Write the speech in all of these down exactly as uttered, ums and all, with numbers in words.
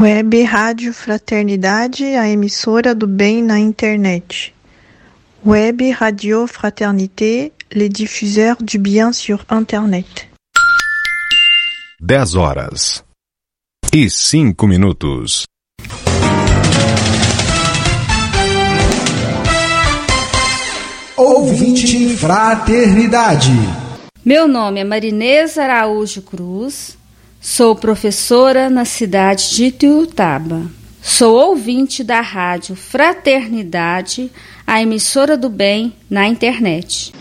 Web Rádio Fraternidade, a emissora do bem na internet. Web Radio Fraternité, les diffuseurs du bien sur internet. dez horas e cinco minutos. Ouvinte Fraternidade. Meu nome é Marinês Araújo Cruz, sou professora na cidade de Ituiutaba. Sou ouvinte da Rádio Fraternidade, a emissora do bem na internet.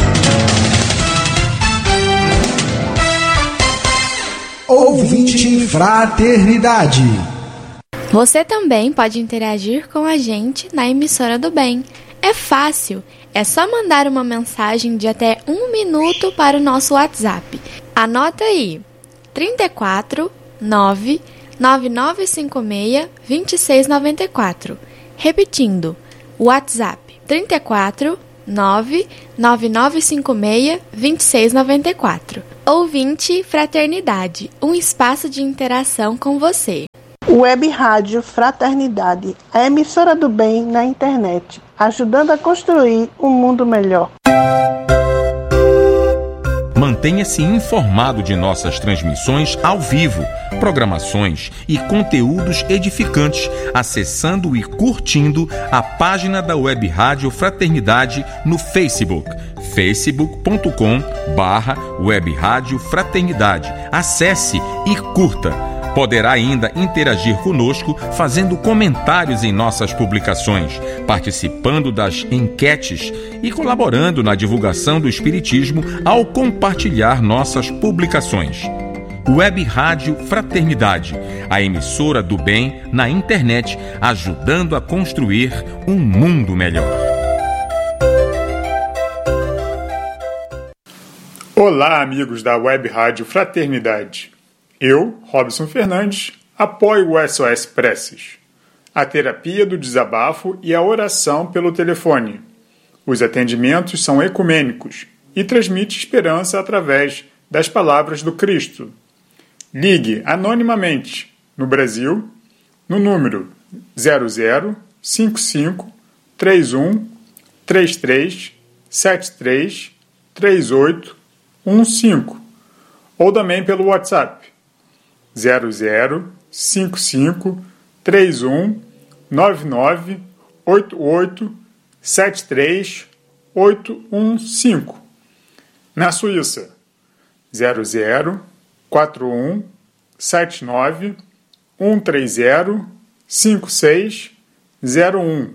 Ouvinte Fraternidade. Você também pode interagir com a gente na emissora do bem. É fácil, é só mandar uma mensagem de até um minuto para o nosso WhatsApp. Anota aí, trinta e quatro, nove, nove nove cinco seis, dois seis nove quatro. Repetindo, WhatsApp trinta e quatro, nove, nove nove cinco seis, dois seis nove quatro. Ouvinte Fraternidade, um espaço de interação com você. Web Rádio Fraternidade, a emissora do bem na internet, ajudando a construir um mundo melhor. Mantenha-se informado de nossas transmissões ao vivo, programações e conteúdos edificantes, acessando e curtindo a página da Web Rádio Fraternidade no Facebook, facebook ponto com barra Web Rádio Fraternidade. Acesse e curta. Poderá ainda interagir conosco fazendo comentários em nossas publicações, participando das enquetes e colaborando na divulgação do Espiritismo ao compartilhar nossas publicações. Web Rádio Fraternidade, a emissora do bem na internet, ajudando a construir um mundo melhor. Olá, amigos da Web Rádio Fraternidade. Eu, Robson Fernandes, apoio o S O S Preces, a terapia do desabafo e a oração pelo telefone. Os atendimentos são ecumênicos e transmite esperança através das palavras do Cristo. Ligue anonimamente no Brasil no número zero zero cinco cinco três um três três sete três três oito um cinco ou também pelo WhatsApp zero zero cinco cinco três um nove nove oito oito sete três oito um cinco. Na Suíça, zero zero quatro um sete nove um três zero cinco seis zero um.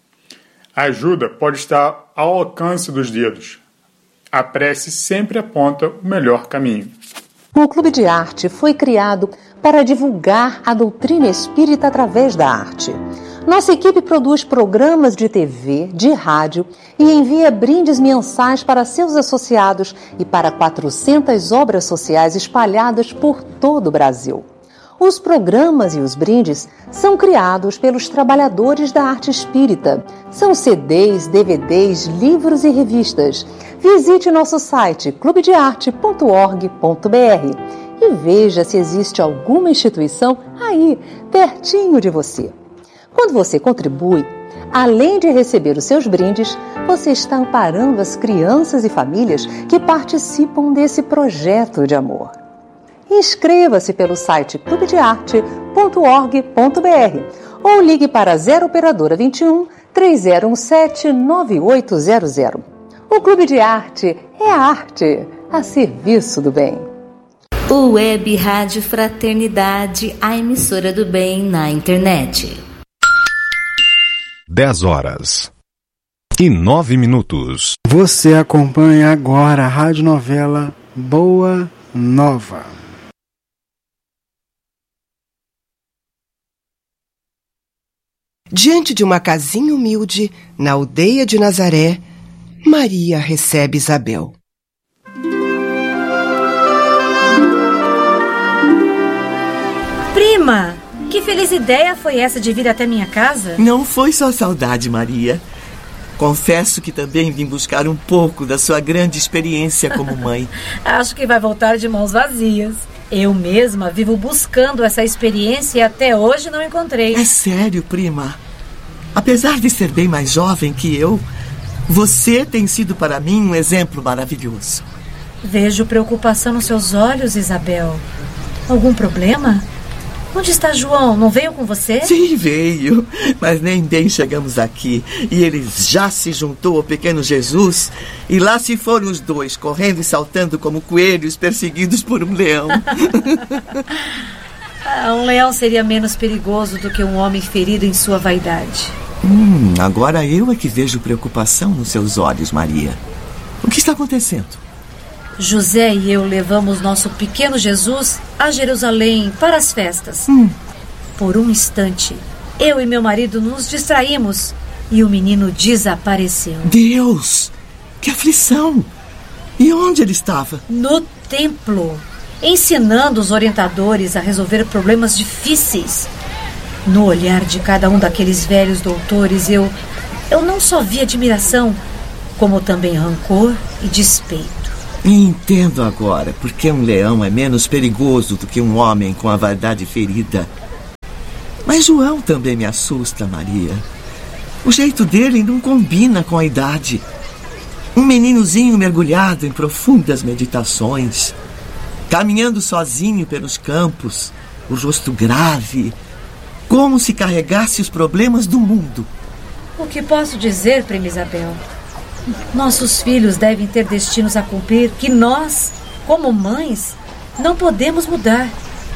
A ajuda pode estar ao alcance dos dedos. A prece sempre aponta o melhor caminho. O Clube de Arte foi criado para divulgar a doutrina espírita através da arte. Nossa equipe produz programas de T V, de rádio e envia brindes mensais para seus associados e para quatrocentas obras sociais espalhadas por todo o Brasil. Os programas e os brindes são criados pelos trabalhadores da arte espírita. São C Ds, D V Ds, livros e revistas. Visite nosso site clube de arte ponto org ponto b r e veja se existe alguma instituição aí, pertinho de você. Quando você contribui, além de receber os seus brindes, você está amparando as crianças e famílias que participam desse projeto de amor. Inscreva-se pelo site clube de arte ponto org ponto b r ou ligue para zero operadora vinte e um, três zero um sete, nove oito zero zero. O Clube de Arte é a arte a serviço do bem. O Web Rádio Fraternidade, a emissora do bem na internet. dez horas e nove minutos. Você acompanha agora a radionovela Boa Nova. Diante de uma casinha humilde, na aldeia de Nazaré, Maria recebe Isabel. Prima, que feliz ideia foi essa de vir até minha casa? Não foi só saudade, Maria. Confesso que também vim buscar um pouco da sua grande experiência como mãe. Acho que vai voltar de mãos vazias. Eu mesma vivo buscando essa experiência e até hoje não encontrei. É sério, prima. Apesar de ser bem mais jovem que eu, você tem sido para mim um exemplo maravilhoso. Vejo preocupação nos seus olhos, Isabel. Algum problema? Onde está João? Não veio com você? Sim, veio. Mas nem bem chegamos aqui. E ele já se juntou ao pequeno Jesus. E lá se foram os dois, correndo e saltando como coelhos perseguidos por um leão. Ah, um leão seria menos perigoso do que um homem ferido em sua vaidade. Hum, agora eu é que vejo preocupação nos seus olhos, Maria. O que está acontecendo? José e eu levamos nosso pequeno Jesus a Jerusalém para as festas. Hum. Por um instante, eu e meu marido nos distraímos e o menino desapareceu. Deus! Que aflição! E onde ele estava? No templo, ensinando os orientadores a resolver problemas difíceis. No olhar de cada um daqueles velhos doutores, eu, eu não só vi admiração, como também rancor e despeito. Entendo agora porque um leão é menos perigoso do que um homem com a vaidade ferida. Mas João também me assusta, Maria. O jeito dele não combina com a idade. Um meninozinho mergulhado em profundas meditações, caminhando sozinho pelos campos, o rosto grave, como se carregasse os problemas do mundo. O que posso dizer, prima Isabel? Nossos filhos devem ter destinos a cumprir que nós, como mães, não podemos mudar.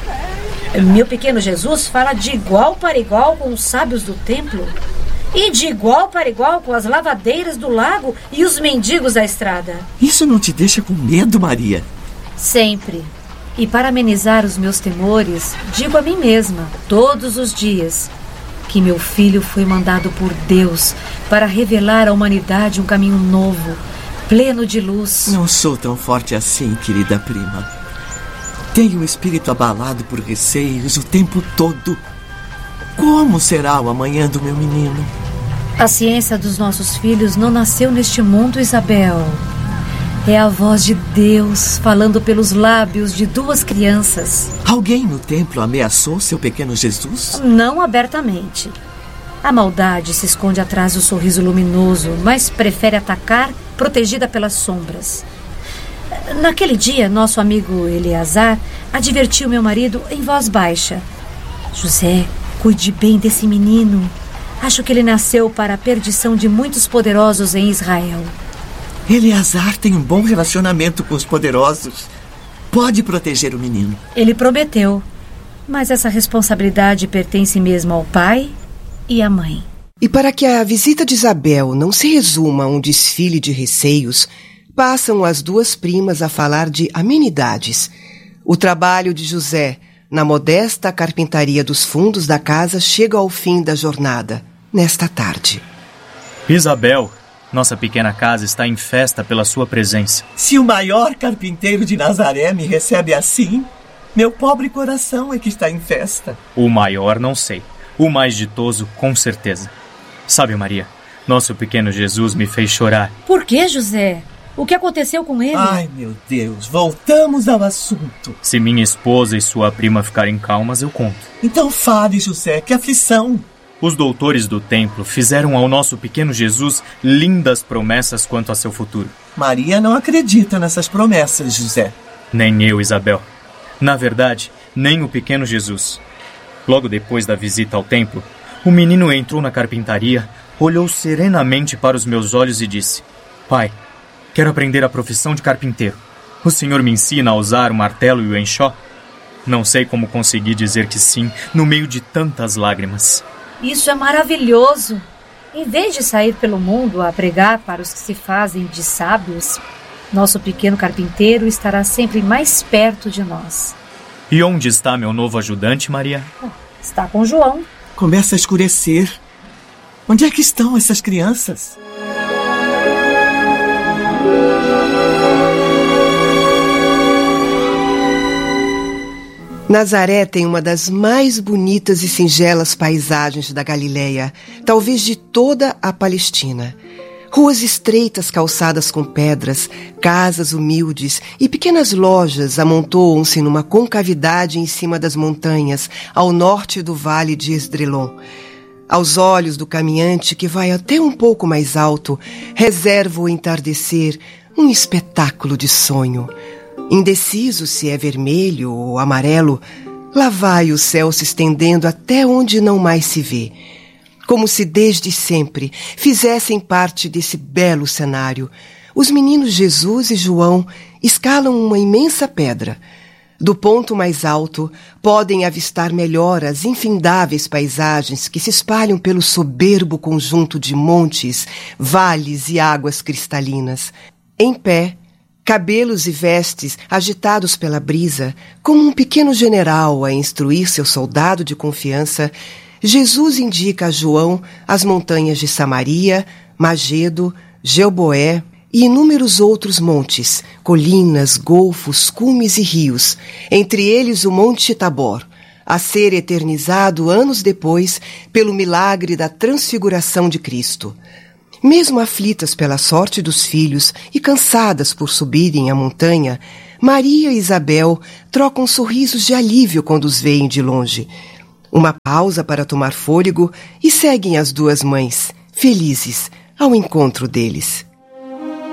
Meu pequeno Jesus fala de igual para igual com os sábios do templo e de igual para igual com as lavadeiras do lago e os mendigos da estrada. Isso não te deixa com medo, Maria? Sempre. E para amenizar os meus temores, digo a mim mesma, todos os dias, que meu filho foi mandado por Deus para revelar à humanidade um caminho novo, pleno de luz. Não sou tão forte assim, querida prima. Tenho o espírito abalado por receios o tempo todo. Como será o amanhã do meu menino? A ciência dos nossos filhos não nasceu neste mundo, Isabel. É a voz de Deus falando pelos lábios de duas crianças. Alguém no templo ameaçou seu pequeno Jesus? Não abertamente. A maldade se esconde atrás do sorriso luminoso, mas prefere atacar protegida pelas sombras. Naquele dia, nosso amigo Eleazar advertiu meu marido em voz baixa. José, cuide bem desse menino. Acho que ele nasceu para a perdição de muitos poderosos em Israel. Eleazar tem um bom relacionamento com os poderosos. Pode proteger o menino. Ele prometeu, mas essa responsabilidade pertence mesmo ao pai e à mãe. E para que a visita de Isabel não se resuma a um desfile de receios, passam as duas primas a falar de amenidades. O trabalho de José na modesta carpintaria dos fundos da casa chega ao fim da jornada, nesta tarde. Isabel, nossa pequena casa está em festa pela sua presença. Se o maior carpinteiro de Nazaré me recebe assim, meu pobre coração é que está em festa. O maior não sei, o mais ditoso com certeza. Sabe, Maria, nosso pequeno Jesus me fez chorar. Por que, José? O que aconteceu com ele? Ai, meu Deus, voltamos ao assunto. Se minha esposa e sua prima ficarem calmas, eu conto. Então fale, José, que aflição. Os doutores do templo fizeram ao nosso pequeno Jesus lindas promessas quanto a seu futuro. Maria não acredita nessas promessas, José. Nem eu, Isabel. Na verdade, nem o pequeno Jesus. Logo depois da visita ao templo, o menino entrou na carpintaria, olhou serenamente para os meus olhos e disse: Pai, quero aprender a profissão de carpinteiro. O senhor me ensina a usar o martelo e o enxó? Não sei como consegui dizer que sim, no meio de tantas lágrimas. Isso é maravilhoso. Em vez de sair pelo mundo a pregar para os que se fazem de sábios, nosso pequeno carpinteiro estará sempre mais perto de nós. E onde está meu novo ajudante, Maria? Está com João. Começa a escurecer. Onde é que estão essas crianças? Nazaré tem uma das mais bonitas e singelas paisagens da Galileia, talvez de toda a Palestina. Ruas estreitas calçadas com pedras, casas humildes e pequenas lojas amontoam-se numa concavidade em cima das montanhas, ao norte do vale de Esdrelon. Aos olhos do caminhante, que vai até um pouco mais alto, reserva o entardecer um espetáculo de sonho. Indeciso se é vermelho ou amarelo, lá vai o céu se estendendo até onde não mais se vê. Como se desde sempre fizessem parte desse belo cenário, os meninos Jesus e João escalam uma imensa pedra. Do ponto mais alto, podem avistar melhor as infindáveis paisagens que se espalham pelo soberbo conjunto de montes, vales e águas cristalinas. Em pé, cabelos e vestes agitados pela brisa, como um pequeno general a instruir seu soldado de confiança, Jesus indica a João as montanhas de Samaria, Magedo, Gilboé e inúmeros outros montes, colinas, golfos, cumes e rios, entre eles o Monte Tabor, a ser eternizado anos depois pelo milagre da transfiguração de Cristo. Mesmo aflitas pela sorte dos filhos e cansadas por subirem a montanha, Maria e Isabel trocam sorrisos de alívio quando os veem de longe. Uma pausa para tomar fôlego e seguem as duas mães, felizes, ao encontro deles.